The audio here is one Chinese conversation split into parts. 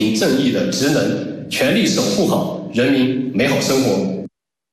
正义的职能，全力守护好人民美好生活。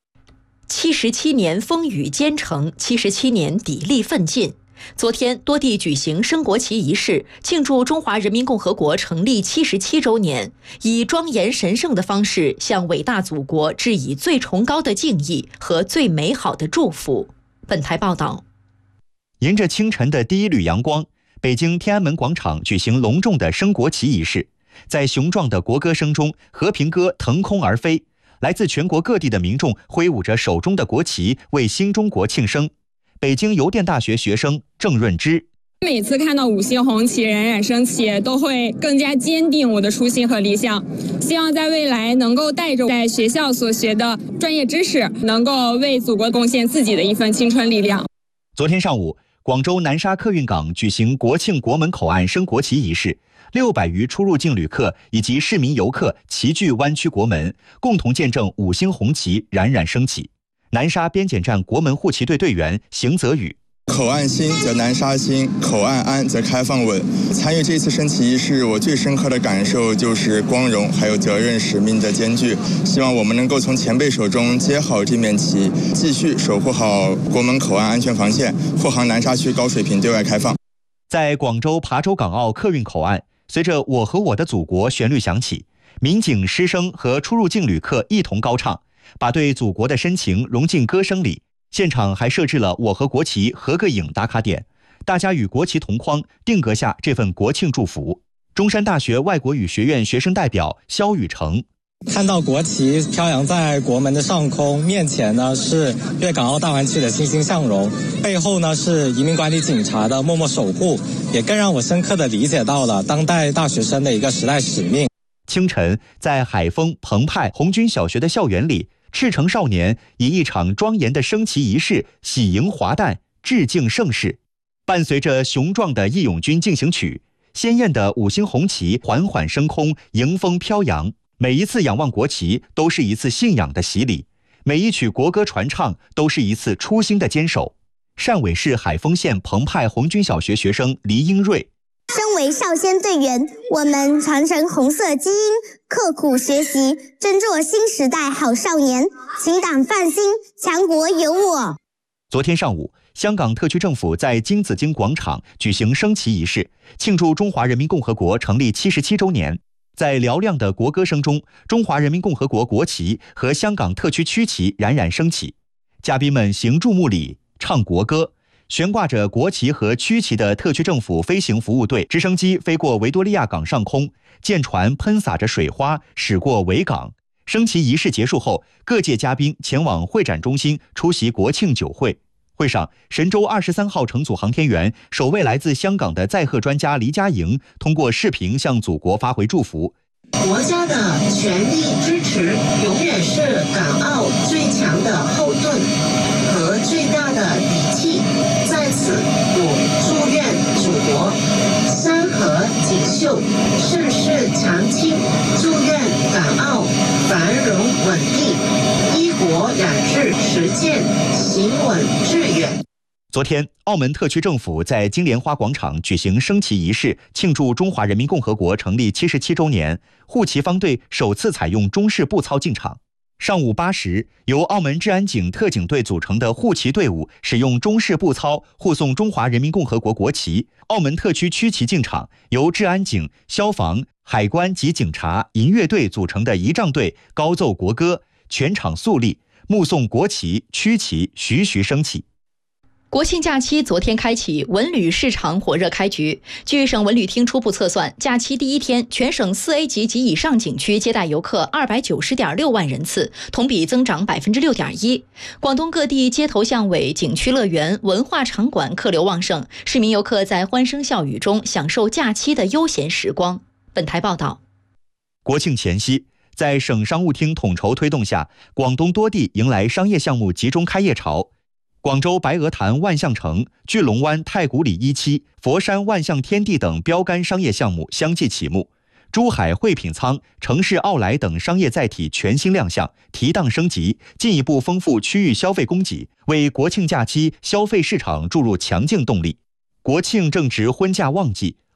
77年风雨兼程，77年砥砺奋进。昨天，多地举行升国旗仪式，庆祝中华人民共和国成立77周年，以庄严神圣的方式向伟大祖国致以最崇高的敬意和最美好的祝福。本台报道。 迎着清晨的第一缕阳光，北京天安门广场举行隆重的升国旗仪式。在雄壮的国歌声中，和平鸽腾空而飞，来自全国各地的民众挥舞着手中的国旗，为新中国庆生。北京邮电大学学生郑润之： 每次看到五星红旗冉冉升起，都会更加坚定我的初心和理想。希望在未来能够带着在学校所学的专业知识，能够为祖国贡献自己的一份青春力量。 昨天上午，广州南沙客运港举行国庆国门口岸升国旗仪式，600余出入境旅客以及市民游客齐聚湾区国门，共同见证五星红旗冉冉升起。南沙边检站国门护旗队队员邢泽宇： 口岸兴则南沙兴，口岸安则开放稳。参与这次升旗仪式，我最深刻的感受就是光荣还有责任使命的兼具。希望我们能够从前辈手中接好这面旗，继续守护好国门口岸安全防线，护航南沙区高水平对外开放。 在广州琶洲港澳客运口岸，随着我和我的祖国旋律响起，民警、师生和出入境旅客一同高唱，把对祖国的深情融进歌声里。现场还设置了我和国旗合个影打卡点，大家与国旗同框，定格下这份国庆祝福。中山大学外国语学院学生代表肖雨成： 看到国旗飘扬在国门的上空，面前呢是粤港澳大湾区的欣欣向荣，背后呢是移民管理警察的默默守护，也更让我深刻地理解到了当代大学生的一个时代使命。 清晨，在海丰、澎湃、红军小学的校园里，赤诚少年以一场庄严的升旗仪式喜迎华诞，致敬盛世。伴随着雄壮的义勇军进行曲，鲜艳的五星红旗缓缓升空，迎风飘扬。每一次仰望国旗，都是一次信仰的洗礼；每一曲国歌传唱，都是一次初心的坚守。汕尾市海丰县澎湃红军小学学生黎英瑞： 身为少先队员，我们传承红色基因，刻苦学习，争做新时代好少年，请党放心，强国有我。 昨天上午，香港特区政府在金紫荆广场举行升旗仪式，庆祝中华人民共和国成立77周年。在嘹亮的国歌声中，中华人民共和国国旗和香港特区区旗冉冉升起。嘉宾们行注目礼，唱国歌。悬挂着国旗和区旗的特区政府飞行服务队直升机飞过维多利亚港上空，舰船喷洒着水花驶过维港。升旗仪式结束后，各界嘉宾前往会展中心出席国庆酒会。会上，神舟23号乘组航天员、首位来自香港的载荷专家黎佳莹通过视频向祖国发回祝福： 国家的全力支持永远是港澳最强的后盾和最大的底气。在此，我祝愿祖国山河锦绣，盛世长青，祝愿港澳繁荣稳定，一国两制实践行稳致远。 昨天，澳门特区政府在金莲花广场举行升旗仪式，庆祝中华人民共和国成立77周年。护旗方队首次采用中式步操进场。上午8时，由澳门治安警特警队组成的护旗队伍使用中式步操护送中华人民共和国国旗。澳门特区区旗进场，由治安警、消防、海关及警察、银乐队组成的仪仗队高奏国歌，全场肃立，目送国旗、区旗徐徐升起。 国庆假期昨天开启，文旅市场火热开局。据省文旅厅初步测算，假期第一天，全省4A 级及以上景区接待游客290.6万人次，同比增长6.1%。广东各地街头巷尾、景区乐园、文化场馆客流旺盛，市民游客在欢声笑语中享受假期的悠闲时光。本台报道。 国庆前夕，在省商务厅统筹推动下，广东多地迎来商业项目集中开业潮。广州白鹅潭万象城、巨龙湾太古里1期、佛山万象天地等标杆商业项目相继启幕。珠海汇品仓、城市奥莱等商业载体全新亮相，提档升级，进一步丰富区域消费供给，为国庆假期消费市场注入强劲动力。国庆正值婚嫁旺季，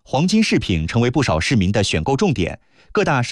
黄金饰品成为不少市民的选购重点，各大